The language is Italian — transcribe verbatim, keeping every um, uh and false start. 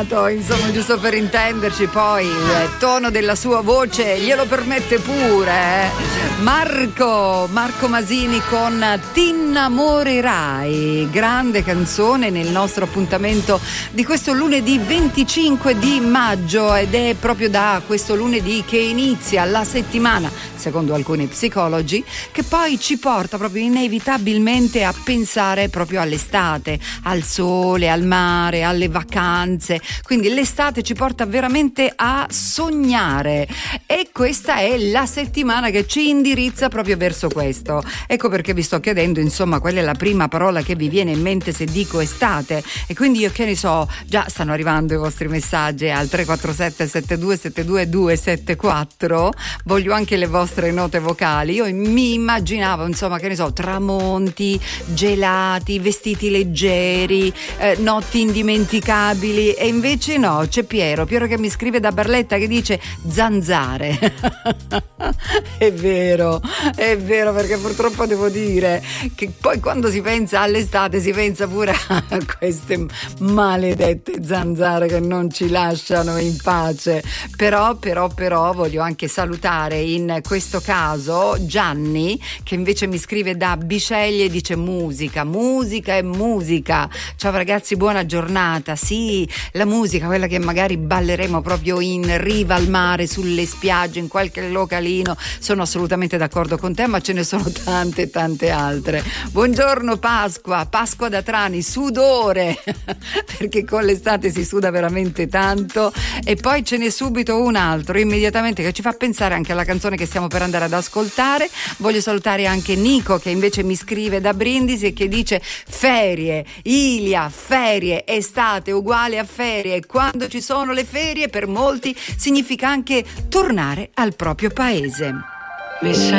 intonato, insomma, giusto per intenderci, poi il tono della sua voce glielo permette pure. eh. Marco, Marco Masini con Ti innamorerai, grande canzone nel nostro appuntamento di questo lunedì venticinque di maggio, ed è proprio da questo lunedì che inizia la settimana, secondo alcuni psicologi, che poi ci porta proprio inevitabilmente a pensare proprio all'estate, al sole, al mare, alle vacanze. Quindi l'estate ci porta veramente a sognare, e questa è la settimana che ci indirizza proprio verso questo. Ecco perché vi sto chiedendo, insomma, qual è la prima parola che vi viene in mente se dico estate. E quindi io, che ne so, già stanno arrivando i vostri messaggi al tre quattro sette sette due sette due due sette quattro. Voglio anche le vostre note vocali. Io mi immaginavo, insomma, che ne so, tramonti, gelati, vestiti leggeri, eh, notti indimenticabili, e invece no, c'è Piero Piero che mi scrive da Barletta che dice zanzare. È vero, è vero, perché purtroppo devo dire che poi quando si pensa all'estate si pensa pure a queste maledette zanzare che non ci lasciano in pace. Però però però voglio anche salutare in questo caso Gianni, che invece mi scrive da Biceglie e dice musica, musica e musica. Ciao ragazzi, buona giornata. Sì, la musica, quella che magari balleremo proprio in riva al mare, sulle spiagge, in qualche localino. Sono assolutamente d'accordo con te, ma ce ne sono tante tante altre. Buongiorno Pasqua, Pasqua da Trani, sudore, perché con l'estate si suda veramente tanto. E poi ce n'è subito un altro immediatamente che ci fa pensare anche alla canzone che stiamo per andare ad ascoltare. Voglio salutare anche Nico, che invece mi scrive da Brindisi e che dice ferie, Ilia, ferie, estate uguale a ferie. Quando ci sono le ferie per molti significa anche tornare al proprio paese. Mi